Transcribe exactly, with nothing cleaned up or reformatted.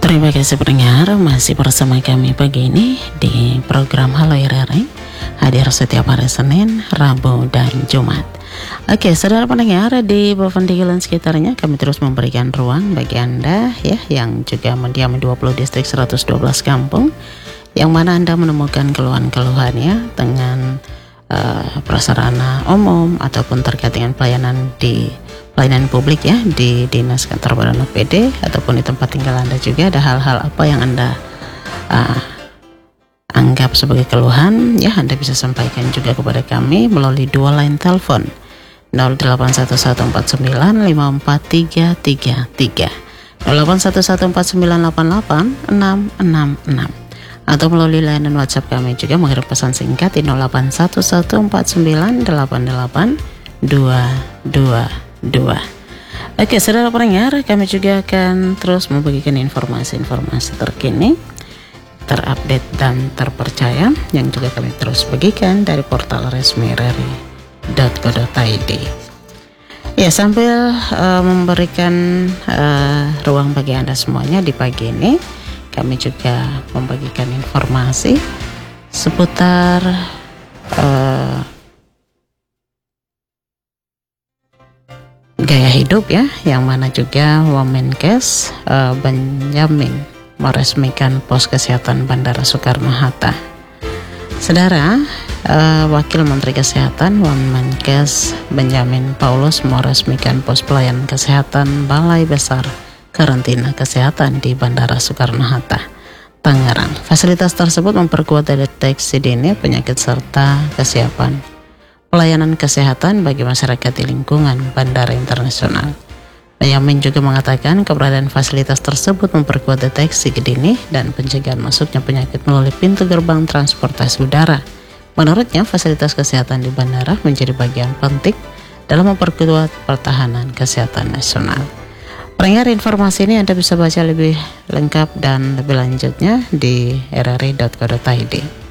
Terima kasih pendengar, masih bersama kami pagi ini di program Halo R R I, hadir setiap hari Senin, Rabu, dan Jumat. Oke, saudara pendengar, di Bovendigul sekitarnya kami terus memberikan ruang bagi Anda ya yang juga mendiami dua puluh distrik seratus dua belas kampung, yang mana Anda menemukan keluhan-keluhannya dengan uh, prasarana umum ataupun terkait dengan pelayanan di pelayanan publik ya di Dinas Kantor Badan O P D ataupun di tempat tinggal Anda. Juga ada hal-hal apa yang Anda uh, anggap sebagai keluhan ya, Anda bisa sampaikan juga kepada kami melalui dua line telepon nol delapan satu satu empat sembilan lima empat tiga tiga tiga, nol delapan satu satu empat sembilan delapan delapan enam enam enam, atau melalui layanan WhatsApp kami juga mengirim pesan singkat di nol delapan satu satu empat sembilan delapan delapan dua dua dua. Oke, saudara pendengar, kami juga akan terus membagikan informasi-informasi terkini, terupdate dan terpercaya yang juga kami terus bagikan dari portal resmi r r i dot co dot i d. Ya, sambil uh, memberikan uh, ruang bagi Anda semuanya di pagi ini, kami juga membagikan informasi seputar uh, gaya hidup ya, yang mana juga Wamenkes uh, Benjamin meresmikan pos kesehatan Bandara Soekarno-Hatta. Saudara, uh, Wakil Menteri Kesehatan Wamenkes Benjamin Paulus meresmikan pos pelayanan kesehatan Balai Besar Karantina Kesehatan di Bandara Soekarno-Hatta, Tangerang. Fasilitas tersebut memperkuat deteksi dini penyakit serta kesiapan pelayanan kesehatan bagi masyarakat di lingkungan Bandara Internasional. Benjamin juga mengatakan keberadaan fasilitas tersebut memperkuat deteksi dini dan pencegahan masuknya penyakit melalui pintu gerbang transportasi udara. Menurutnya, fasilitas kesehatan di bandara menjadi bagian penting dalam memperkuat pertahanan kesehatan nasional. Pendengar, informasi ini Anda bisa baca lebih lengkap dan lebih lanjutnya di r r i dot co dot i d.